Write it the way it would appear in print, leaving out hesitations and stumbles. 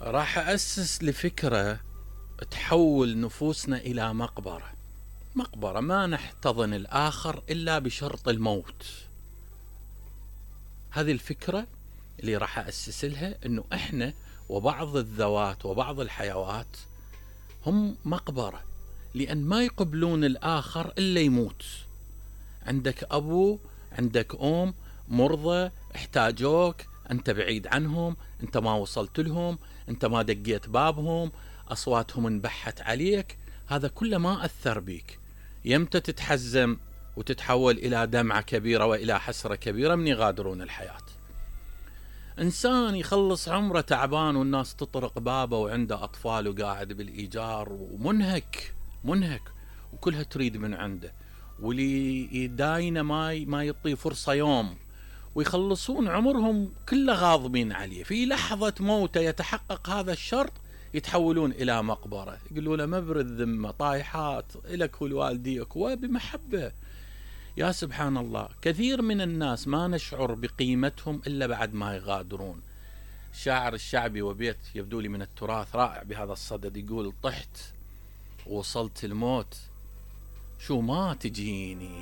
راح أسس لفكرة تحول نفوسنا إلى مقبرة ما نحتضن الآخر إلا بشرط الموت. هذه الفكرة اللي راح أسس لها أنه إحنا وبعض الذوات وبعض الحيوات هم مقبرة، لأن ما يقبلون الآخر إلا يموت. عندك أبو، عندك أم مرضى احتاجوك، أنت بعيد عنهم، أنت ما وصلت لهم، أنت ما دقيت بابهم، أصواتهم انبحت عليك، هذا كله ما أثر بيك. يمتى تتحزم وتتحول إلى دمعة كبيرة وإلى حسرة كبيرة من يغادرون الحياة. إنسان يخلص عمره تعبان والناس تطرق بابه وعنده أطفال وقاعد بالإيجار ومنهك وكلها تريد من عنده، واللي يداينه ما يعطيه فرصة يوم، ويخلصون عمرهم كله غاضبين عليه. في لحظة موته يتحقق هذا الشرط يتحولون إلى مقبرة، يقولوا له مبر الذمة طايحات إلك والوالديك وبمحبة. يا سبحان الله، كثير من الناس ما نشعر بقيمتهم إلا بعد ما يغادرون. الشاعر الشعبي وبيت يبدو لي من التراث رائع بهذا الصدد، يقول: طحت ووصلت الموت، شو ما تجيني